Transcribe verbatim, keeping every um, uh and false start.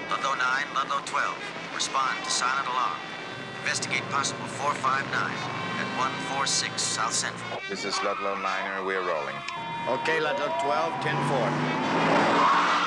Ludlow nine, Ludlow twelve. Respond to silent alarm. Investigate possible four five nine at one four six South Central. This is Ludlow nine, we're rolling. Okay, Ludlow twelve, ten four.